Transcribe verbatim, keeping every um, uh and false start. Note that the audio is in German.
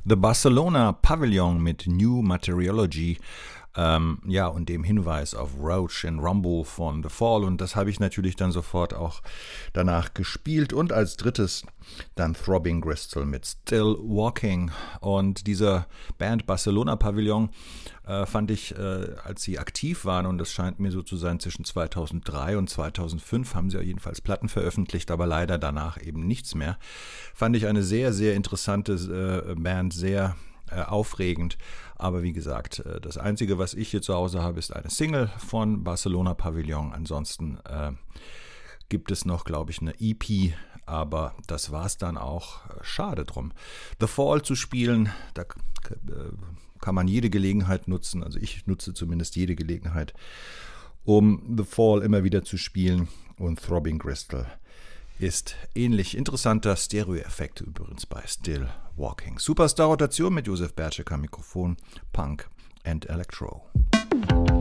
The Barcelona Pavilion mit New Materiology. Ähm, ja, und dem Hinweis auf Roach and Rumble von The Fall. Und das habe ich natürlich dann sofort auch danach gespielt. Und als drittes dann Throbbing Gristle mit Still Walking. Und dieser Band Barcelona Pavilion äh, fand ich, äh, als sie aktiv waren, und das scheint mir so zu sein, zwischen zweitausenddrei und zweitausendfünf haben sie ja jedenfalls Platten veröffentlicht, aber leider danach eben nichts mehr. Fand ich eine sehr, sehr interessante äh, Band, sehr Äh, aufregend, aber wie gesagt, äh, das Einzige, was ich hier zu Hause habe, ist eine Single von Barcelona Pavilion. Ansonsten äh, gibt es noch, glaube ich, eine E P, aber das war's dann auch. Schade drum. The Fall zu spielen, da äh, kann man jede Gelegenheit nutzen, also ich nutze zumindest jede Gelegenheit, um The Fall immer wieder zu spielen, und Throbbing Gristle ist ähnlich. Interessanter Stereo-Effekt übrigens bei Still Walking. Superstar-Rotation mit Josef Bertschek am Mikrofon, Punk and Electro.